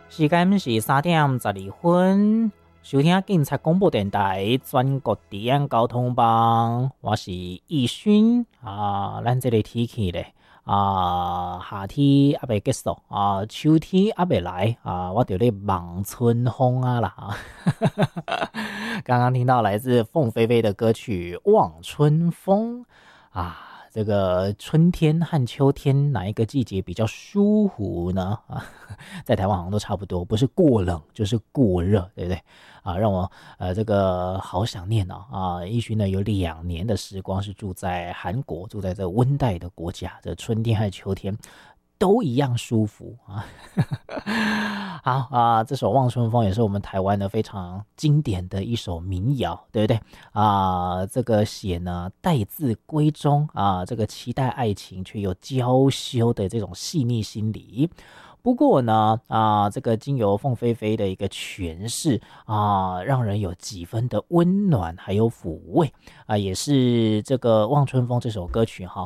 时间是3:12，收听警察广播电台全国治安交通网，我是义勋咱这个天气咧夏天还未结束秋天还未来我就咧望春风啦刚刚听到来自凤飞飞的歌曲《望春风》这个春天和秋天哪一个季节比较舒服呢？在台湾好像都差不多，不是过冷就是过热，对不对？让我这个好想念义勋呢有2年的时光是住在韩国，住在这温带的国家，这春天和秋天都一样舒服好这首《望春风》也是我们台湾的非常经典的一首民谣，对不对这个写呢待字闺中这个期待爱情却又娇羞的这种细腻心理。不过呢这个经由凤飞飞的一个诠释让人有几分的温暖还有抚慰也是这个《望春风》这首歌曲